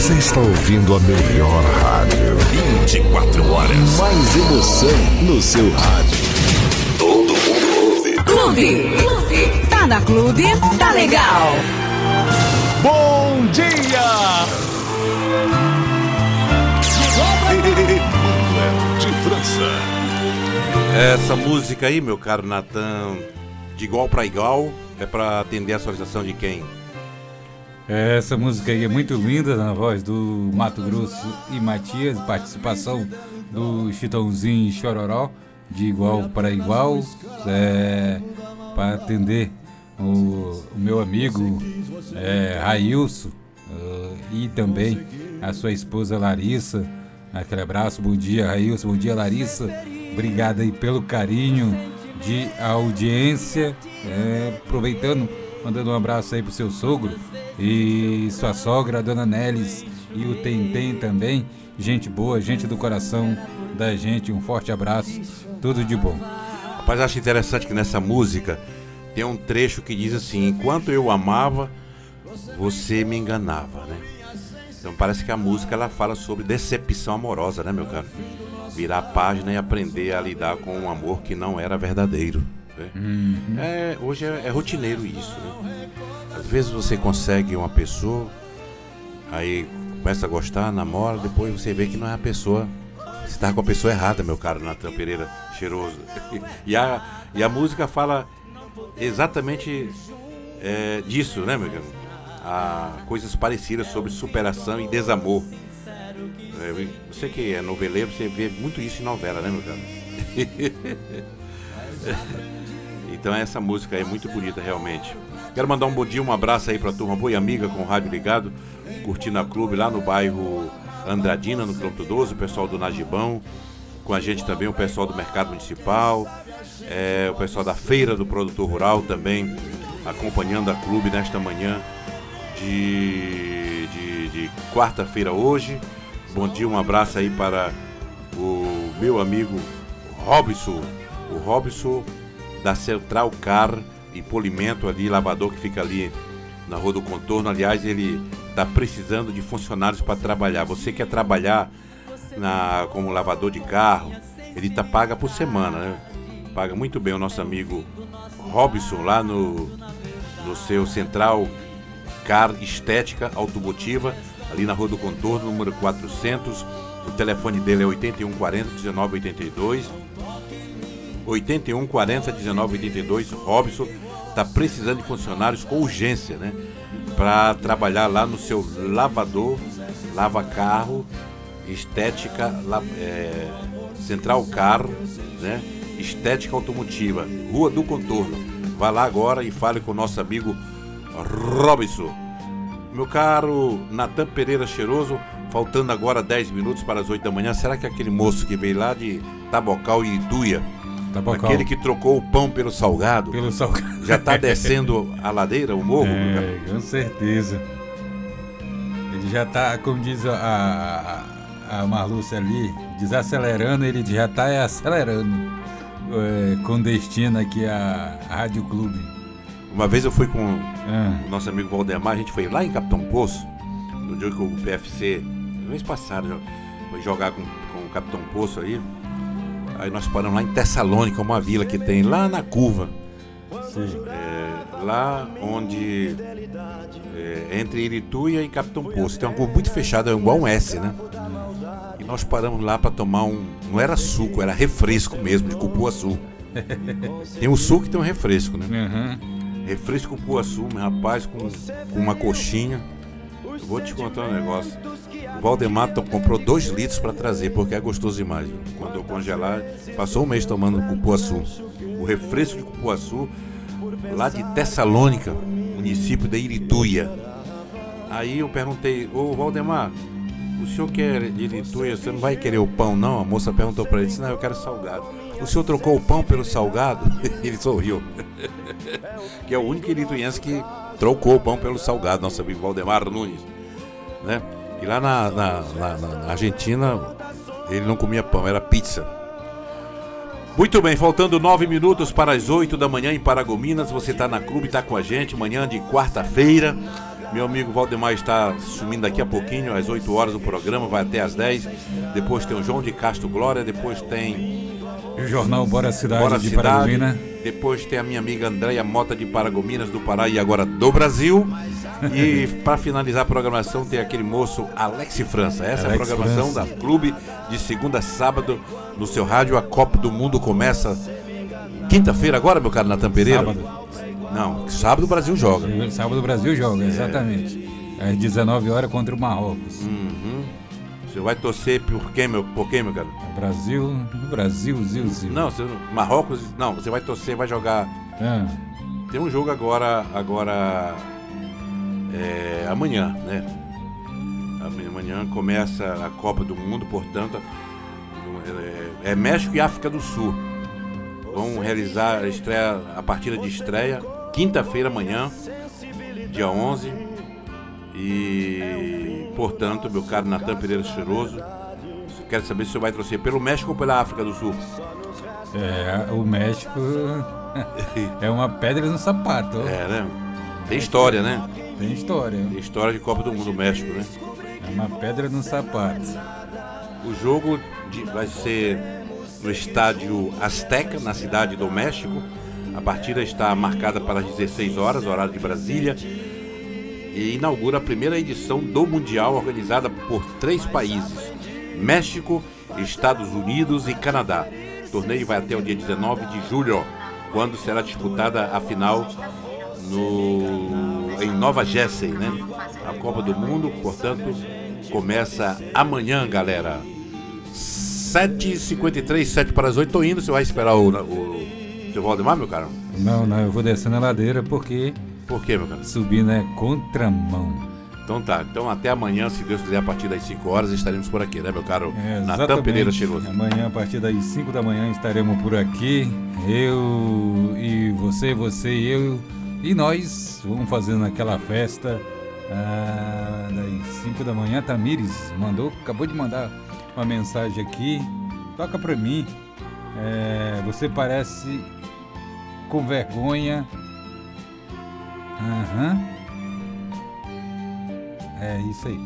Você está ouvindo a melhor rádio. 24 horas. Mais emoção no seu rádio. Todo mundo ouve. Clube. Tá na Clube, tá legal. Bom dia! De França. Essa música aí, meu caro Natan, de igual para igual, é para atender a solicitação de quem? Essa música aí é muito linda, na voz do Mato Grosso e Matias, participação do Chitãozinho e Chororó, de igual para igual, para atender o meu amigo Railson e também a sua esposa Larissa. Aquele abraço, bom dia Railson, bom dia Larissa, obrigado aí pelo carinho de audiência, aproveitando, mandando um abraço aí pro seu sogro e sua sogra, a dona Nélis, e o Tentem também, gente boa, gente do coração da gente, um forte abraço, tudo de bom. Rapaz, acho interessante que nessa música tem um trecho que diz assim: enquanto eu amava, você me enganava, né? Então parece que a música ela fala sobre decepção amorosa, né, meu caro? Virar a página e aprender a lidar com um amor que não era verdadeiro, né? Hoje é rotineiro isso, né? Às vezes você consegue uma pessoa, aí começa a gostar, namora, depois você vê que não é a pessoa. Você está com a pessoa errada, meu caro Natan Pereira Cheiroso. E a música fala exatamente disso, né, meu caro? Coisas parecidas sobre superação e desamor. Você que é noveleiro, você vê muito isso em novela, né, meu caro? Então essa música é muito bonita, realmente. Quero mandar um bom dia, um abraço aí pra turma boa e amiga com o rádio ligado, curtindo a clube lá no bairro Andradina, no quilômetro 12, o pessoal do Najibão, com a gente também o pessoal do Mercado Municipal, o pessoal da Feira do Produtor Rural também, acompanhando a clube nesta manhã de quarta-feira hoje. Bom dia, um abraço aí para o meu amigo Robson, o Robson da Central Car e Polimento ali, lavador que fica ali na Rua do Contorno. Aliás, ele está precisando de funcionários para trabalhar. Você quer trabalhar como lavador de carro, ele paga por semana, né? Paga muito bem o nosso amigo Robson lá no seu Central Car Estética Automotiva, ali na Rua do Contorno, número 400. O telefone dele é 8140-1982. 8140-1982. Robson está precisando de funcionários com urgência, né? Para trabalhar lá no seu lavador, lava-carro, estética, Central Car, né? Estética Automotiva, Rua do Contorno. Vá lá agora e fale com o nosso amigo Robson. Meu caro Natan Pereira Cheiroso, faltando agora 10 minutos para as 8 da manhã, será que aquele moço que veio lá de Tabocal e Ituia, aquele que trocou o pão pelo salgado, já está descendo a ladeira, o morro? Com certeza. Ele já está, como diz a Marlúcia ali, desacelerando, ele já está acelerando, com destino aqui a Rádio Clube. Uma vez eu fui com o nosso amigo Valdemar, a gente foi lá em Capitão Poço, no dia que o PFC, no mês passado, foi jogar com o Capitão Poço aí. Aí nós paramos lá em Tessalônica, uma vila que tem lá na curva. Lá onde entre Irituia e Capitão Poço. Tem uma curva muito fechada, é igual um S, né? E nós paramos lá para tomar não era suco, era refresco mesmo, de cupuaçu. Tem o suco e tem o refresco, né? Refresco cupuaçu, meu rapaz, com uma coxinha. Eu vou te contar um negócio. O Valdemar comprou 2 litros para trazer, porque é gostoso demais. Quando eu congelar, passou um mês tomando cupuaçu. O refresco de cupuaçu, lá de Tessalônica, município de Irituia. Aí eu perguntei: ô Valdemar, o senhor quer de Irituia, você não vai querer o pão não? A moça perguntou para ele, disse: não, eu quero salgado. O senhor trocou o pão pelo salgado? Ele sorriu. Que é o único irituiense que trocou o pão pelo salgado, nosso amigo Valdemar Nunes, né? E lá na Argentina ele não comia pão, era pizza. Muito bem, faltando 9 minutos para as 8 da manhã em Paragominas. Você está na clube, está com a gente, manhã de quarta-feira, Meu amigo Valdemar está sumindo daqui a pouquinho, às 8 horas o programa, vai até às 10. Depois tem o João de Castro Glória, depois tem o jornal Bora Cidade Bora de Cidade, Paragominas. depois tem a minha amiga Andréia Mota de Paragominas, do Pará e agora do Brasil. E para finalizar a programação tem aquele moço Alex França. Essa é a programação da Clube de segunda a sábado no seu rádio. A Copa do Mundo começa quinta-feira agora, meu caro Natan Pereira? Sábado. Não, sábado o Brasil joga. Sábado o Brasil joga, exatamente. Às 19 horas contra o Marrocos. Você vai torcer por quem, meu caro? Brasil. Não, Marrocos, não, você vai torcer, vai jogar. Tem um jogo agora amanhã, né? Amanhã começa a Copa do Mundo, portanto, é México e África do Sul. Vão realizar a partida de estreia, quinta-feira amanhã, dia 11. E, portanto, meu caro Natan Pereira Cheiroso, quero saber se você vai torcer pelo México ou pela África do Sul. O México é uma pedra no sapato. Né? Tem história, né? Tem história. Tem história de Copa do Mundo, México, né? É uma pedra no sapato. O jogo vai ser no estádio Azteca, na cidade do México. A partida está marcada para as 16 horas, horário de Brasília. E inaugura a primeira edição do Mundial, organizada por 3 países: México, Estados Unidos e Canadá. O torneio vai até o dia 19 de julho, quando será disputada a final em Nova Jersey, né? A Copa do Mundo, portanto, começa amanhã, galera. 7h53, 7 para as 8. Tô indo, você vai esperar o seu Valdemar, meu caro? Não, eu vou descendo a ladeira porque... Por quê, meu cara? Subindo é contramão. Então tá, então até amanhã, se Deus quiser, a partir das 5 horas estaremos por aqui, né, meu caro Natan Pereira Cheiroso? Amanhã, a partir das 5 da manhã, estaremos por aqui. Eu e você e eu. E nós vamos fazendo aquela festa das 5 da manhã. Tamires acabou de mandar uma mensagem aqui. Toca pra mim. Você parece com vergonha. É isso aí.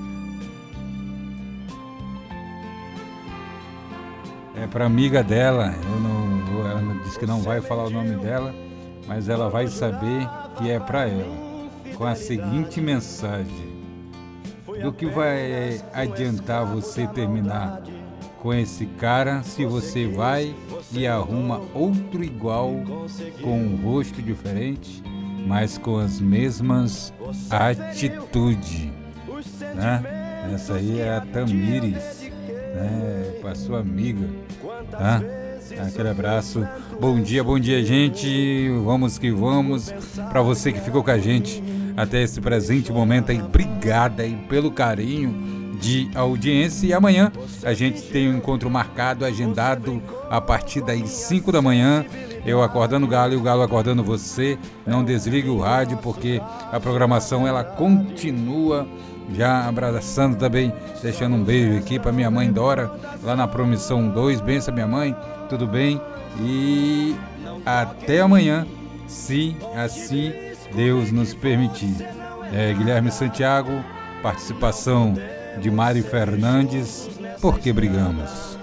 É pra amiga dela. Ela disse que não vai falar o nome dela, mas ela vai saber que é pra ela. Com a seguinte mensagem: do que vai adiantar você terminar com esse cara se você vai e arruma outro igual, com um rosto diferente, mas com as mesmas atitudes, né? Essa aí é a Tamires, né? Para sua amiga, tá? Aquele abraço. Bom dia, gente. Vamos que vamos. Para você que ficou com a gente até esse presente momento aí, obrigada aí pelo carinho de audiência. E amanhã a gente tem um encontro marcado, agendado a partir das 5 da manhã. Eu acordando o Galo e o Galo acordando você. Não desligue o rádio, porque a programação ela continua. Já abraçando também, deixando um beijo aqui para minha mãe Dora, lá na Promissão 2. Benção, minha mãe, tudo bem? E até amanhã, se assim Deus nos permitir. Guilherme Santiago, participação de Mário Fernandes, Porque Brigamos.